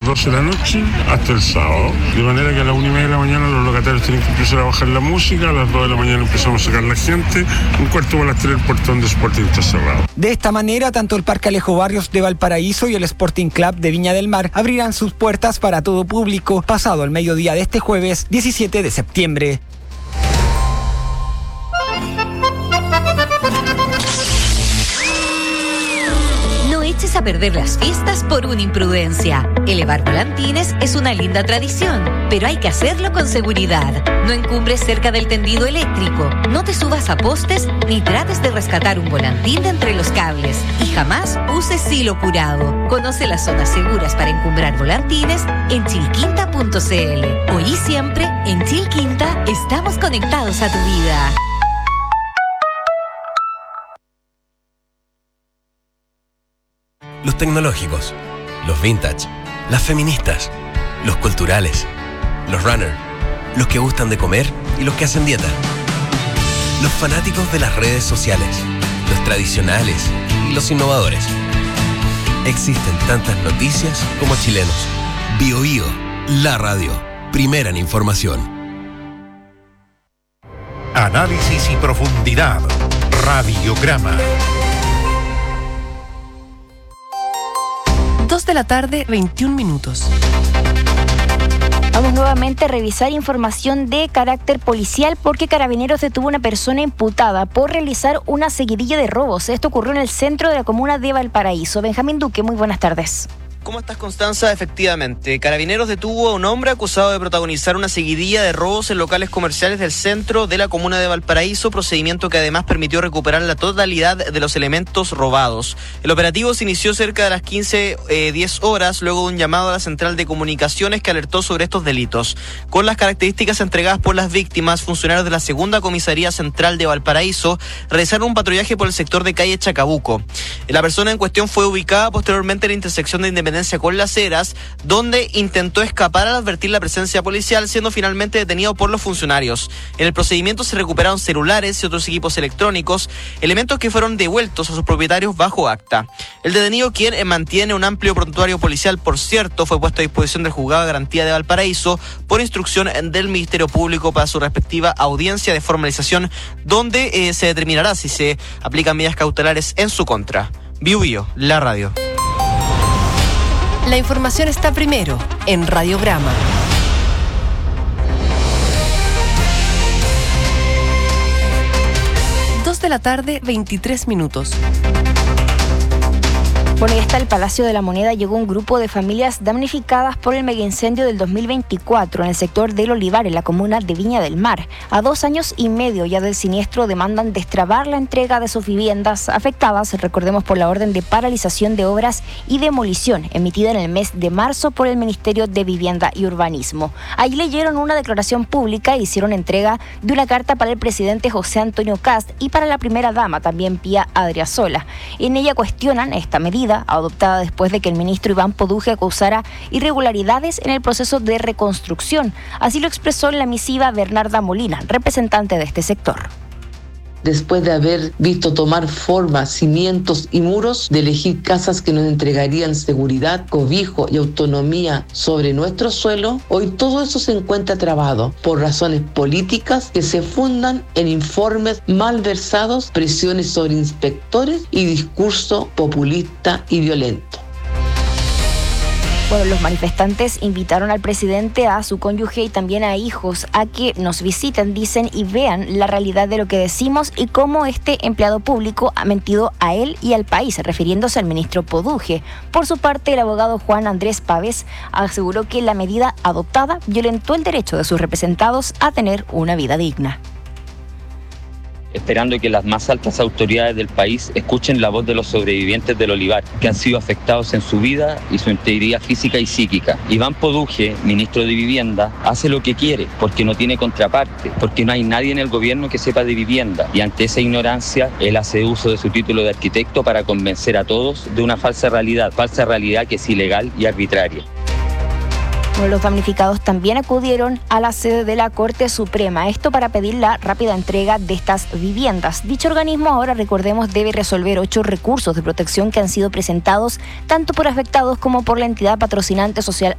12 de la noche hasta el sábado. De manera que a las 1:30 de la mañana los locatarios tienen que empezar a bajar la música, a las 2 de la mañana empezamos a sacar la gente, 2:45 el portón de Sporting está cerrado. De esta manera, tanto el Parque Alejo Barrios de Valparaíso y el Sporting Club de Viña del Mar abrirán sus puertas para todo público pasado el mediodía de este jueves 17 de septiembre. Eches a perder las fiestas por una imprudencia. Elevar volantines es una linda tradición, pero hay que hacerlo con seguridad. No encumbres cerca del tendido eléctrico, no te subas a postes ni trates de rescatar un volantín de entre los cables y jamás uses hilo curado. Conoce las zonas seguras para encumbrar volantines en chilquinta.cl. Hoy y siempre, en Chilquinta, estamos conectados a tu vida. Los tecnológicos, los vintage, las feministas, los culturales, los runners, los que gustan de comer y los que hacen dieta, los fanáticos de las redes sociales, los tradicionales y los innovadores. Existen tantas noticias como chilenos. Bio Bio, la radio, primera en información. Análisis y profundidad. Radiograma. 2 de la tarde, 21 minutos. Vamos nuevamente a revisar información de carácter policial porque Carabineros detuvo a una persona imputada por realizar una seguidilla de robos. Esto ocurrió en el centro de la comuna de Valparaíso. Benjamín Duque, muy buenas tardes. ¿Cómo estás, Constanza? Efectivamente, Carabineros detuvo a un hombre acusado de protagonizar una seguidilla de robos en locales comerciales del centro de la comuna de Valparaíso, procedimiento que además permitió recuperar la totalidad de los elementos robados. El operativo se inició cerca de las 15:10 horas, luego de un llamado a la central de comunicaciones que alertó sobre estos delitos. Con las características entregadas por las víctimas, funcionarios de la segunda comisaría central de Valparaíso realizaron un patrullaje por el sector de calle Chacabuco. La persona en cuestión fue ubicada posteriormente en la intersección de Independencia con Las Heras, donde intentó escapar al advertir la presencia policial, siendo finalmente detenido por los funcionarios. En el procedimiento se recuperaron celulares y otros equipos electrónicos, elementos que fueron devueltos a sus propietarios bajo acta. El detenido, quien mantiene un amplio prontuario policial, por cierto, fue puesto a disposición del Juzgado de Garantía de Valparaíso por instrucción del Ministerio Público para su respectiva audiencia de formalización, donde se determinará si se aplican medidas cautelares en su contra. Bio Bio, la radio. La información está primero en Radiograma. 2 de la tarde, 23 minutos. Bueno, ya está el Palacio de la Moneda. Llegó un grupo de familias damnificadas por el megaincendio del 2024 en el sector del Olivar, en la comuna de Viña del Mar. A 2 años y medio ya del siniestro, demandan destrabar la entrega de sus viviendas afectadas, recordemos, por la orden de paralización de obras y demolición emitida en el mes de marzo por el Ministerio de Vivienda y Urbanismo. Ahí leyeron una declaración pública e hicieron entrega de una carta para el presidente José Antonio Kast y para la primera dama, también Pía Adriasola. En ella cuestionan esta medida adoptada después de que el ministro Iván Poduje acusara irregularidades en el proceso de reconstrucción. Así lo expresó en la misiva Bernarda Molina, representante de este sector. Después de haber visto tomar forma cimientos y muros, de elegir casas que nos entregarían seguridad, cobijo y autonomía sobre nuestro suelo, hoy todo eso se encuentra trabado por razones políticas que se fundan en informes malversados, presiones sobre inspectores y discurso populista y violento. Bueno, los manifestantes invitaron al presidente, a su cónyuge y también a hijos a que nos visiten, dicen, y vean la realidad de lo que decimos y cómo este empleado público ha mentido a él y al país, refiriéndose al ministro Poduje. Por su parte, el abogado Juan Andrés Pávez aseguró que la medida adoptada violentó el derecho de sus representados a tener una vida digna. Esperando que las más altas autoridades del país escuchen la voz de los sobrevivientes del Olivar, que han sido afectados en su vida y su integridad física y psíquica. Iván Poduje, ministro de Vivienda, hace lo que quiere, porque no tiene contraparte, porque no hay nadie en el gobierno que sepa de vivienda, y ante esa ignorancia, él hace uso de su título de arquitecto para convencer a todos de una falsa realidad que es ilegal y arbitraria. Los damnificados también acudieron a la sede de la Corte Suprema, esto para pedir la rápida entrega de estas viviendas. Dicho organismo ahora, recordemos, debe resolver 8 recursos de protección que han sido presentados tanto por afectados como por la entidad patrocinante social